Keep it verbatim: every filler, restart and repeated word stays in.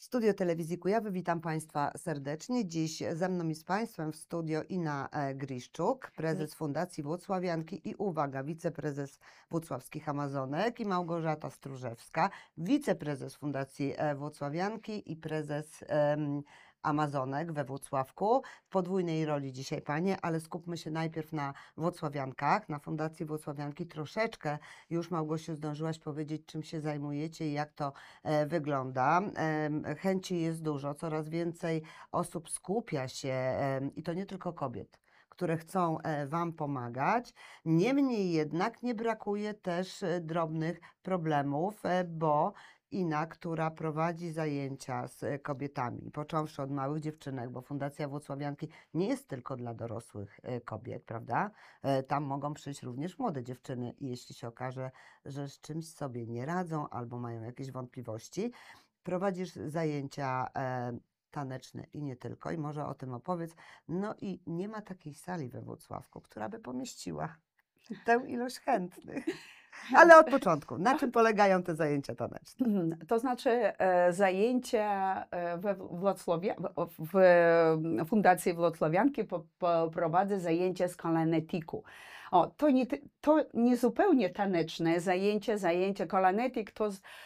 Studio Telewizji Kujawy, witam Państwa serdecznie. Dziś ze mną i z Państwem w studio Ina e, Griszczuk, prezes Fundacji Włocławianki i uwaga, wiceprezes Włocławskich Amazonek i Małgorzata Stróżewska, wiceprezes Fundacji e, Włocławianki i prezes em, Amazonek we Włocławku. W podwójnej roli dzisiaj Panie, ale skupmy się najpierw na Włocławiankach, na Fundacji Włocławianki. Troszeczkę już, Małgosiu, zdążyłaś powiedzieć, czym się zajmujecie i jak to e, wygląda. E, chęci jest dużo, coraz więcej osób skupia się e, i to nie tylko kobiet, które chcą e, Wam pomagać. Niemniej jednak nie brakuje też e, drobnych problemów, e, bo Ina, która prowadzi zajęcia z e, kobietami, począwszy od małych dziewczynek, bo Fundacja Włocławianki nie jest tylko dla dorosłych e, kobiet, prawda? E, Tam mogą przyjść również młode dziewczyny, i jeśli się okaże, że z czymś sobie nie radzą albo mają jakieś wątpliwości. Prowadzisz zajęcia e, taneczne i nie tylko, i może o tym opowiedz. No i nie ma takiej sali we Włocławku, która by pomieściła tę ilość chętnych. Ale od początku, na czym polegają te zajęcia taneczne? Mhm. To znaczy e, zajęcia e, we Włocławia, w, w Fundacji Włocławianki po, po, prowadzę zajęcia z kolanetiku. O, to, nie, ty- to nie zupełnie taneczne zajęcie, zajęcie kolanetik to z-